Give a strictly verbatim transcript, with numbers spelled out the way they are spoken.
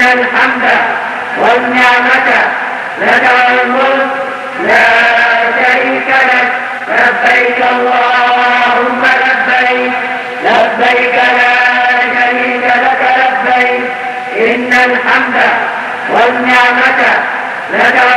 الحمد والنعمة لك والملك لا شريك لك لبيك اللهم لبيك لبيك لا شريك لك لبيك إن الحمد والنعمة لك